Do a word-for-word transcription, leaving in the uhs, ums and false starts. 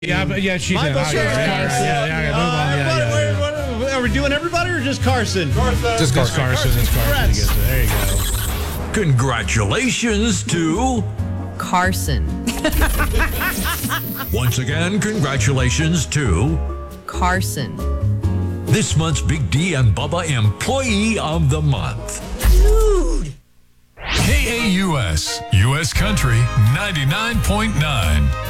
Yeah, but yeah, she's in. Michael Okay, Sherrick. yeah, yeah, yeah, yeah, move on. Uh, Yeah, what- yeah, yeah. what- what- Are we doing everybody or just Carson? Carson. Just Carson. Carson. It's Carson. Congrats. Gets it. There you go. Congratulations to... Carson. Once again, congratulations to... Carson. This month's Big D and Bubba Employee of the Month. K A U S, U S Country ninety-nine point nine.